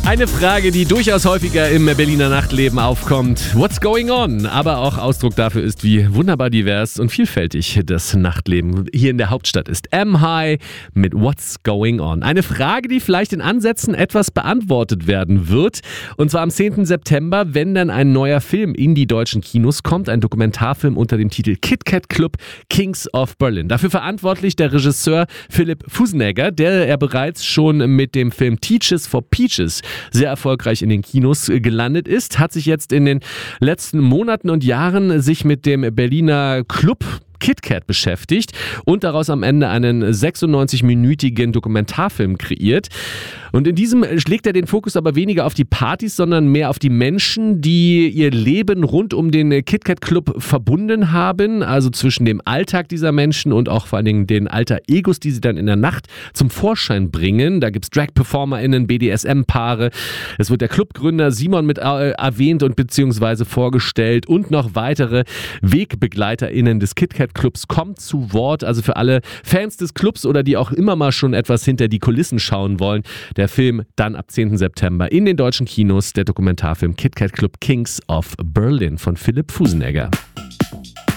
Eine Frage, die durchaus häufiger im Berliner Nachtleben aufkommt. What's going on? Aber auch Ausdruck dafür ist, wie wunderbar divers und vielfältig das Nachtleben hier in der Hauptstadt ist. M-High mit What's going on? Eine Frage, die vielleicht in Ansätzen etwas beantwortet werden wird. Und zwar am 10. September, wenn dann ein neuer Film in die deutschen Kinos kommt. Ein Dokumentarfilm unter dem Titel Kit Kat Club Kings of Berlin. Dafür verantwortlich der Regisseur Philipp Fussenegger, der er bereits schon mit dem Film Teaches for Peaches sehr erfolgreich in den Kinos gelandet ist, hat sich jetzt in den letzten Monaten und Jahren sich mit dem Berliner Club Kit Kat beschäftigt und daraus am Ende einen 96-minütigen Dokumentarfilm kreiert. Und in diesem schlägt er den Fokus aber weniger auf die Partys, sondern mehr auf die Menschen, die ihr Leben rund um den Kit Kat Club verbunden haben, also zwischen dem Alltag dieser Menschen und auch vor allen Dingen den Alter-Egos, die sie dann in der Nacht zum Vorschein bringen. Da gibt es Drag-PerformerInnen, BDSM-Paare. Es wird der Clubgründer Simon mit erwähnt und beziehungsweise vorgestellt und noch weitere WegbegleiterInnen des Kit Kat Clubs kommt zu Wort. Also für alle Fans des Clubs oder die auch immer mal schon etwas hinter die Kulissen schauen wollen. Der Film dann ab 10. September in den deutschen Kinos, der Dokumentarfilm Kit Kat Club Kings of Berlin von Philipp Fussenegger.